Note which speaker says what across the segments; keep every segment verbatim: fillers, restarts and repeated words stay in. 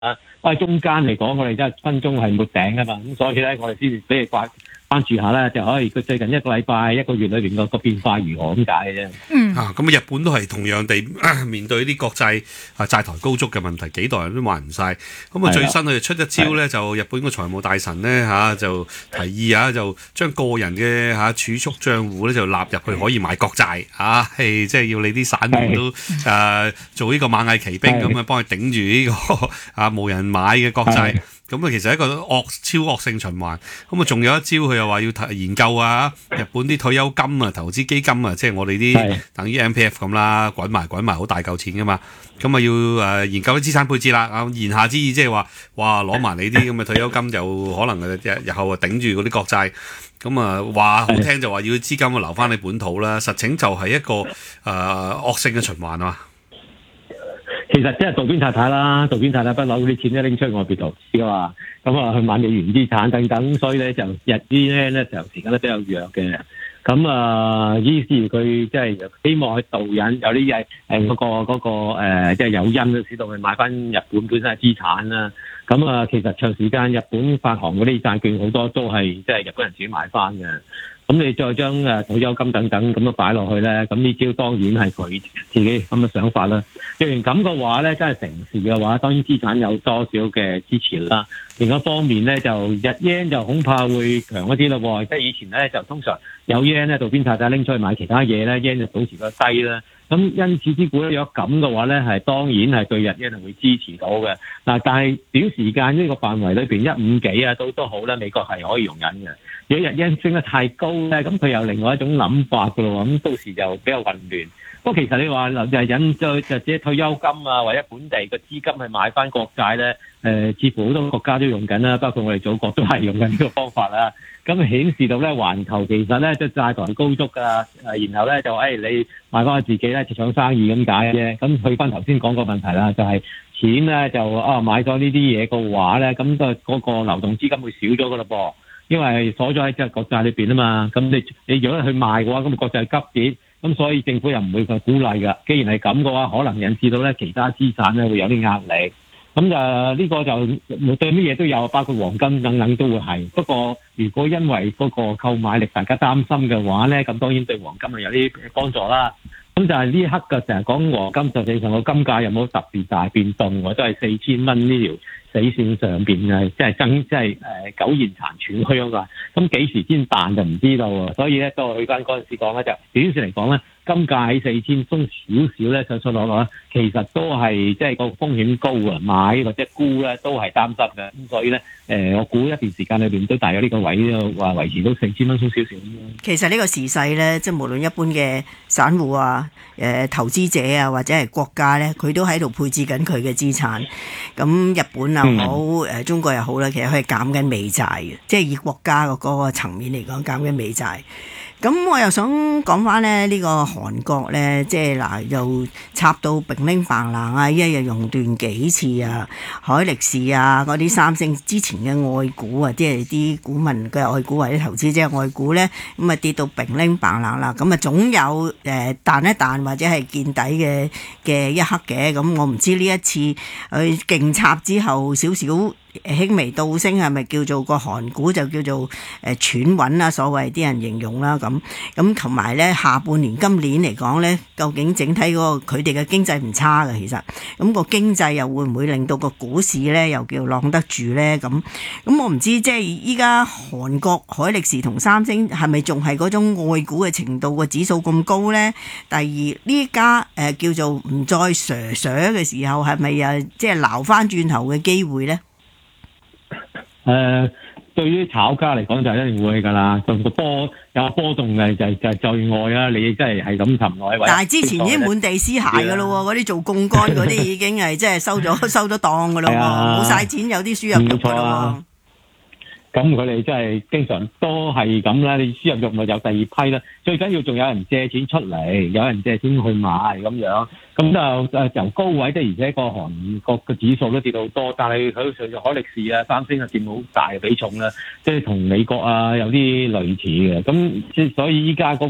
Speaker 1: 啊，因為中間嚟講，我哋真係分鐘係沒頂㗎嘛，咁所以咧，我哋先至俾你關關注下咧，就可以佢最近一個禮拜、一個月裏邊個個變化如何咁解嘅啫。
Speaker 2: 嗯，啊，咁日本都係同樣地、呃、面對啲國債啊債台高築嘅問題，幾代人都還唔晒。咁啊，最新佢哋出一招咧，就日本個財務大臣咧嚇、啊、就提議啊，就將個人嘅嚇、啊、儲蓄帳戶咧就納入去可以買國債啊，係即係要你啲散戶都誒、啊、做呢個螞蟻騎兵咁啊，幫佢頂住呢、這個啊冇人買嘅國債。咁啊，其實係一個惡超惡性循環。咁啊，仲有一招，佢又話要研究啊，日本啲退休金啊、投資基金啊，即係我哋啲等於 M P F 咁啦，滾埋滾埋好大嚿錢噶嘛。咁啊，要誒研究啲資產配置啦。啊，言下之意即係話，哇，攞埋你啲咁嘅退休金，就可能日日後啊頂住嗰啲國債。咁啊，話好聽就話要資金啊留翻你本土啦，實情就係一個誒、呃、惡性嘅循環啊嘛。
Speaker 1: 其實即係渡邊太太啦，渡邊太太不嬲啲錢都拎出去外邊投資噶嘛，咁啊去買美元資產等等，所以咧就日元咧咧就時間都比較弱嘅。咁啊，於是佢即係希望去導引有啲嘢誒嗰個嗰、嗰個誒即係誘因，使到佢買翻日本本身嘅資產啦。咁啊，其實長時間日本發行嗰啲債券好多都係即係日本人自己買翻嘅。咁你再將誒退休金等等咁樣擺落去咧，咁呢招當然係佢自己咁嘅想法啦。既然咁嘅話咧，真係成事嘅話，當然資產有多少嘅支持啦。另一方面咧，就日 yen 就恐怕會強一啲咯。即係以前咧就通常有 yen 咧，渡邊太太拎出去買其他嘢咧 ，yen 就保持個低啦。咁因此之故咧，如果咁嘅話咧，係當然係對日 yen 係會支持到嘅。嗱，但係短時間呢個範圍裏邊一五幾啊，都都好啦，美國係可以容忍嘅。如果日 yen 升得太高咧，咁佢有另外一種諗法噶咯，咁到時就比較混亂。不過其實你話就係引咗就即係退休金啊，或者本地嘅資金去買翻國債咧，誒、呃，似乎好多國家都用緊啦，包括我哋祖國都係用緊呢個方法啦。咁顯示到咧，環球其實咧即係債台高築噶，誒，然後咧就誒、哎、你買翻自己咧就搶生意咁解嘅啫。咁去翻頭先講個問題啦，就係、是、錢咧就啊買咗呢啲嘢嘅話咧，咁個嗰個流動資金會少咗噶啦噃。因為鎖咗喺隻國債裏邊啊嘛，咁你你如果去賣嘅話，咁國債急跌，咁所以政府又唔會去鼓勵㗎。既然係咁嘅話，可能引致到咧其他資產咧會有啲壓力。咁就呢個就對乜嘢都有，包括黃金等等都會係。不過如果因為嗰個購買力大家擔心嘅話咧，咁當然對黃金係有啲幫助啦。咁就係呢一刻嘅成日講黃金，實際上個金價有冇特別大變動，或者係四千蚊呢條死線上邊嘅，即係增，即係誒苟延殘喘咁樣㗎。咁幾時先彈就唔知道喎。所以咧，都去翻嗰陣時講咧，就短線嚟講咧，金價喺四千鬆少少咧，上上落落咧，其實都係即係個風險高啊，買或者沽咧都係擔心嘅。咁所以咧，誒、呃、我估一段時間裏邊都大約呢個位話維持到四千蚊鬆少少。
Speaker 3: 其實呢個時勢咧，即係無論一般嘅散戶啊、誒、呃、投資者啊，或者係國家咧，佢都喺度配置緊佢嘅資產。咁日本又好，誒、嗯、中國又好啦，其實佢係減緊美債嘅，即係以國家個嗰個層面嚟講減緊美債。咁我又想講翻咧，呢個韓國咧，即係嗱又插到乒鈴嘭冷啊，一日熔斷幾次啊，海力士啊，嗰啲三星之前嘅外股啊，即係啲股民嘅外股或者投資者外股咧，咁啊跌到乒鈴嘭冷啦，咁啊總有誒彈一彈或者係見底嘅嘅一刻嘅，咁我唔知呢一次佢勁插之後少少輕微倒升係咪叫做個韓股就叫做誒喘穩啦，所謂啲人形容啦，咁咁同埋咧下半年今年嚟講咧，究竟整體嗰個佢哋嘅經濟唔差嘅，其實咁個經濟又會唔會令到個股市咧又叫晾得住咧？咁咁我唔知，即係依家韓國海力士同三星係咪仲係嗰種外股嘅程度個指數咁高咧？第二呢家誒叫做唔再瀉瀉嘅時候，係咪又即係撈翻轉頭嘅機會咧？
Speaker 1: 誒、呃，對於炒家嚟講就一定會㗎啦，個波有波動嘅就就最愛啦。你真係係咁沉落去。但
Speaker 3: 係之前已經滿地屍骸㗎咯喎，嗰啲做槓桿嗰啲已經係即係收咗收咗檔㗎咯喎，冇晒錢有啲輸入肉㗎咯喎。
Speaker 1: 咁佢哋真係經常都係咁啦，你輸入肉咪有第二批啦。最緊要仲有人借錢出嚟，有人借錢去買咁樣，咁就誒由高位的，而且個韓國嘅指數都跌到多，但係佢上咗海力士啊、三星啊佔好大嘅比重啦，即係同美國啊有啲類似嘅。咁即係所以依家嗰個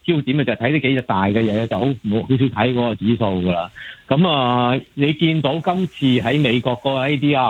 Speaker 1: 焦點嘅就係睇呢幾隻大嘅嘢，就好冇好少睇嗰個指數㗎啦。咁啊，你見到今次喺美國嗰個 A D R